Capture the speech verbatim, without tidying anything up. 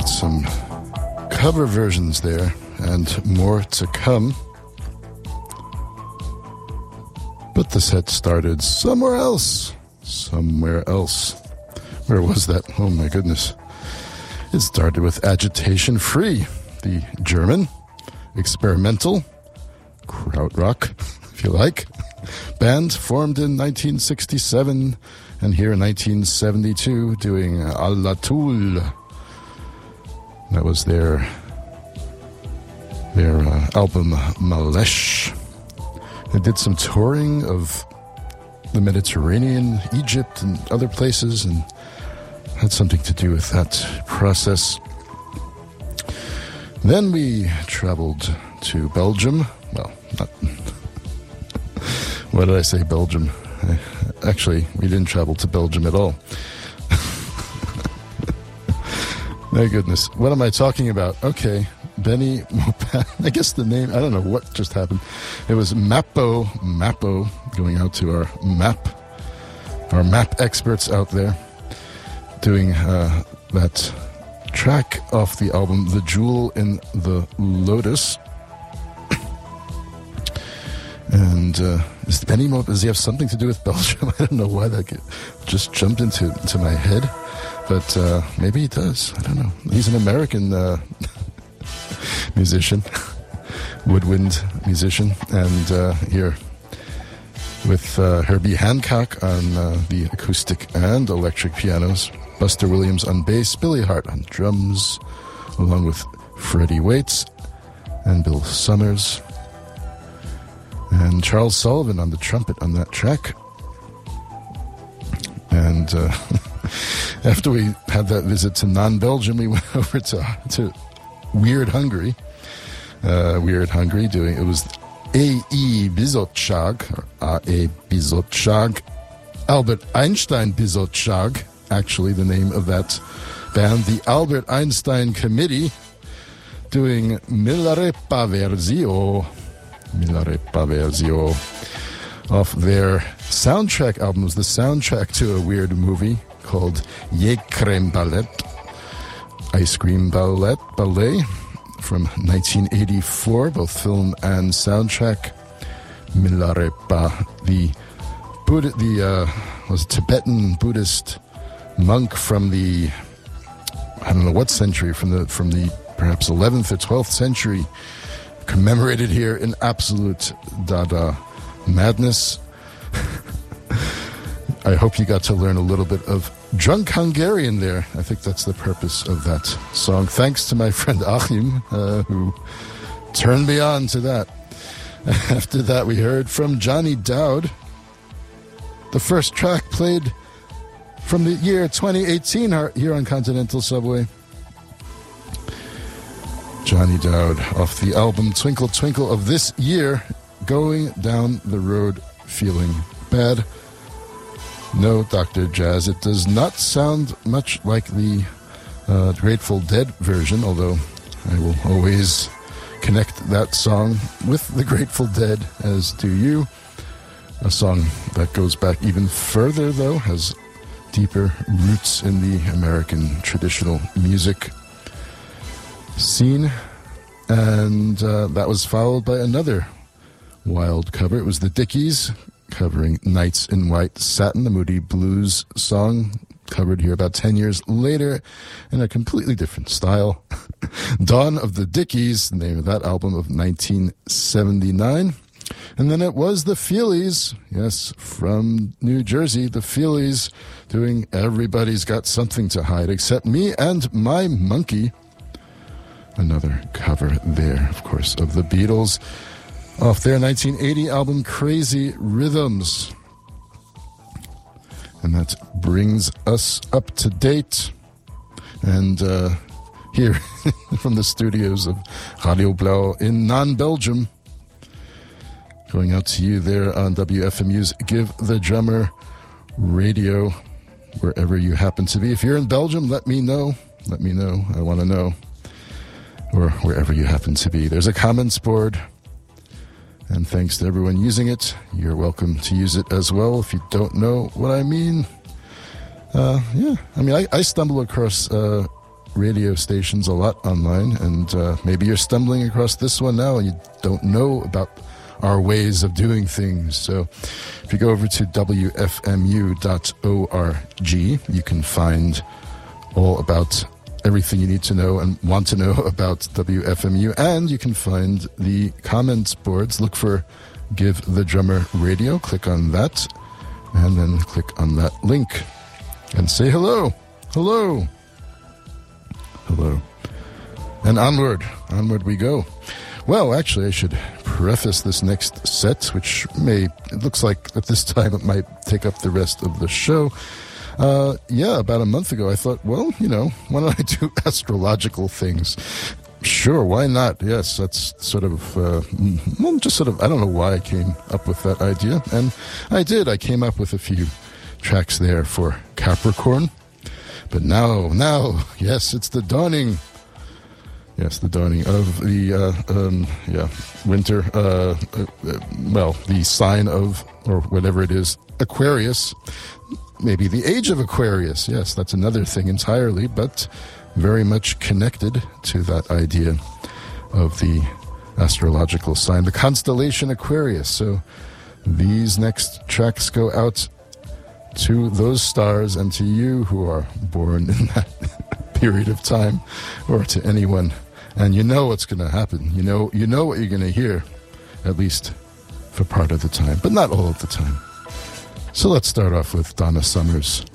Some cover versions there, and more to come. But the set started somewhere else. Somewhere else. Where was that? Oh my goodness. It started with Agitation Free, the German, experimental, krautrock, if you like, band formed in nineteen sixty-seven, and here in nineteen seventy-two doing Alla Tool. That was their their uh, album Malesh. They did some touring of the Mediterranean, Egypt, and other places, and had something to do with that process. Then we traveled to Belgium. Well, not... Why did I say Belgium? Actually, we didn't travel to Belgium at all. My goodness. What am I talking about? Okay. Benny Maupin. I guess the name, I don't know what just happened. It was Mappo, Mappo, going out to our map, our map experts out there, doing uh, that track off the album The Jewel in the Lotus. And uh, is Benny Maupin, does he have something to do with Belgium? I don't know why that just jumped into, into my head. But uh, maybe he does. I don't know. He's an American uh, musician, woodwind musician, and uh, here with uh, Herbie Hancock on uh, the acoustic and electric pianos, Buster Williams on bass, Billy Hart on drums, along with Freddie Waits and Bill Summers, and Charles Sullivan on the trumpet on that track. And uh, after we had that visit to non-Belgium, we went over to to Weird Hungary. Uh, Weird Hungary doing, it was A E Bizottság, or A E Bizottság, Albert Einstein Bizottság, actually the name of that band, the Albert Einstein Committee, doing Milarepa Versio, Milarepa Versio, off their soundtrack album. Was the soundtrack to a weird movie called Ye Crème Ballet, Ice Cream Ballet, Ballet, from nineteen eighty-four, both film and soundtrack. Milarepa, the Buddha, the uh, was Tibetan Buddhist monk from the, I don't know what century, from the from the perhaps eleventh or twelfth century, commemorated here in absolute Dada madness. I hope you got to learn a little bit of drunk Hungarian there. I think that's the purpose of that song. Thanks to my friend Achim, uh, who turned me on to that. After that, we heard from Johnny Dowd, the first track played from the year twenty eighteen here on Continental Subway. Johnny Dowd off the album Twinkle Twinkle of this year, Going Down the Road Feeling Bad. No, Doctor Jazz, it does not sound much like the uh, Grateful Dead version, although I will always connect that song with the Grateful Dead, as do you. A song that goes back even further, though, has deeper roots in the American traditional music scene. And uh, that was followed by another wild cover. It was the Dickies covering Nights in White Satin, the Moody Blues song, covered here about ten years later in a completely different style. Dawn of the Dickies, the name of that album of nineteen seventy-nine. And then it was the Feelies, yes, from New Jersey, the Feelies, doing Everybody's Got Something to Hide Except Me and My Monkey. Another cover there, of course, of the Beatles, off their nineteen eighty album Crazy Rhythms. And that brings us up to date. And uh, here from the studios of Radio Blau in non-Belgium, going out to you there on W F M U's Give the Drummer Radio, wherever you happen to be. If you're in Belgium, let me know. Let me know. I want to know. Or wherever you happen to be. There's a comments board. And thanks to everyone using it. You're welcome to use it as well if you don't know what I mean. Uh, yeah, I mean, I, I stumble across uh, radio stations a lot online, and uh, maybe you're stumbling across this one now and you don't know about our ways of doing things. So if you go over to W F M U dot org, you can find all about everything you need to know and want to know about W F M U, and you can find the comments boards. Look for Give the Drummer Radio, click on that, and then click on that link and say hello, hello, hello, and onward, onward we go. Well, actually, I should preface this next set, which may, it looks like at this time it might take up the rest of the show. Uh, yeah, about a month ago, I thought, well, you know, why don't I do astrological things? Sure, why not? Yes, that's sort of, uh, well, just sort of, I don't know why I came up with that idea. And I did. I came up with a few tracks there for Capricorn. But now, now, yes, it's the dawning. Yes, the dawning of the, uh, um, yeah, winter, uh, uh, well, the sign of, or whatever it is, Aquarius. Maybe the age of Aquarius. Yes, that's another thing entirely, but very much connected to that idea of the astrological sign, the constellation Aquarius. So these next tracks go out to those stars and to you who are born in that period of time, or to anyone. And you know what's going to happen. You know, you know what you're going to hear, at least for part of the time, but not all of the time. So let's start off with Donna Summers.